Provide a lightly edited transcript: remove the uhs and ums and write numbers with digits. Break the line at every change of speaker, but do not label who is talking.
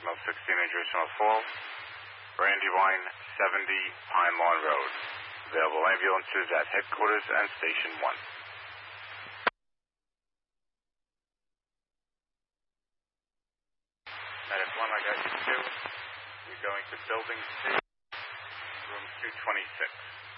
Decimal 16, Decimal 4, Brandywine 70, Pine Lawn Road. Available ambulances at headquarters and Station 1. Medic 1, I got you 2. You're going to Building C, room 226.